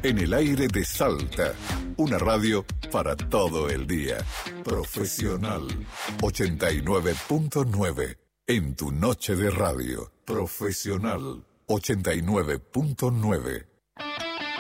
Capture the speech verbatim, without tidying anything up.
En el aire de Salta, una radio para todo el día. Profesional ochenta y nueve punto nueve. En tu noche de radio. Profesional ochenta y nueve punto nueve.